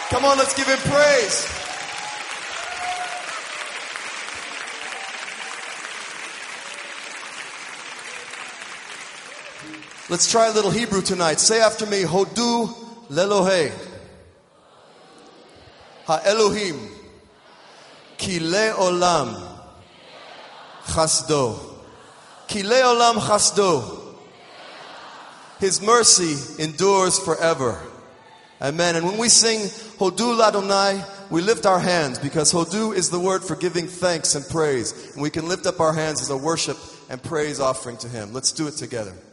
Come on, let's give him praise. Let's try a little Hebrew tonight. Say after me, Hodu lelohe ha-Elohim ki le'olam chasdo. Ki le'olam chasdo. His mercy endures forever. Amen. And when we sing Hodu l'Adonai, we lift our hands because Hodu is the word for giving thanks and praise. And we can lift up our hands as a worship and praise offering to him. Let's do it together.